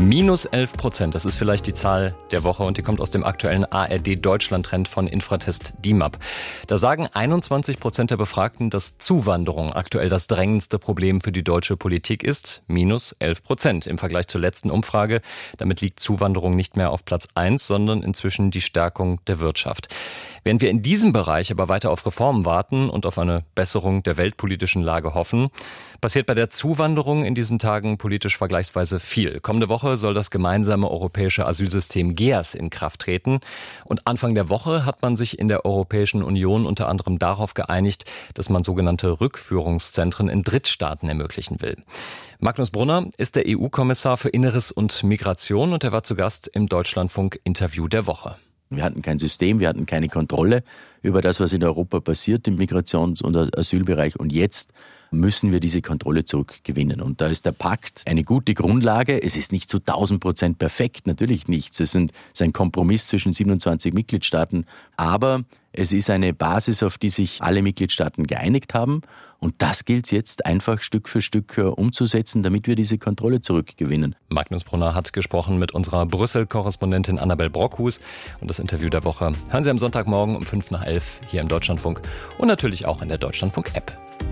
-11%, das ist vielleicht die Zahl der Woche und die kommt aus dem aktuellen ARD-Deutschland-Trend von Infratest DIMAP. Da sagen 21% der Befragten, dass Zuwanderung aktuell das drängendste Problem für die deutsche Politik ist. -11% im Vergleich zur letzten Umfrage. Damit liegt Zuwanderung nicht mehr auf Platz 1, sondern inzwischen die Stärkung der Wirtschaft. Während wir in diesem Bereich aber weiter auf Reformen warten und auf eine Besserung der weltpolitischen Lage hoffen, passiert bei der Zuwanderung in diesen Tagen politisch vergleichsweise viel. Kommende Woche soll das gemeinsame europäische Asylsystem GEAS in Kraft treten. Und Anfang der Woche hat man sich in der Europäischen Union unter anderem darauf geeinigt, dass man sogenannte Rückführungszentren in Drittstaaten ermöglichen will. Magnus Brunner ist der EU-Kommissar für Inneres und Migration und er war zu Gast im Deutschlandfunk-Interview der Woche. Wir hatten kein System, wir hatten keine Kontrolle über das, was in Europa passiert im Migrations- und Asylbereich. Und jetzt müssen wir diese Kontrolle zurückgewinnen. Und da ist der Pakt eine gute Grundlage. Es ist nicht zu 1000% perfekt, natürlich nicht. Es ist ein Kompromiss zwischen 27 Mitgliedstaaten. Aber es ist eine Basis, auf die sich alle Mitgliedstaaten geeinigt haben. Und das gilt es jetzt einfach Stück für Stück umzusetzen, damit wir diese Kontrolle zurückgewinnen. Magnus Brunner hat gesprochen mit unserer Brüssel-Korrespondentin Annabel Brockhus. Und das Interview der Woche hören Sie am Sonntagmorgen um 5 nach 11 hier im Deutschlandfunk und natürlich auch in der Deutschlandfunk-App.